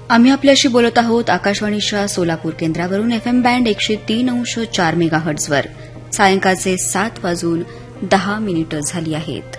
आम्ही आपल्याशी बोलत आहोत आकाशवाणीच्या सोलापूर केंद्रावरून एफएम बँड 103.4 मेगाहर्ट्झवर. सायंकाळचे 7:10 झाली आहेत.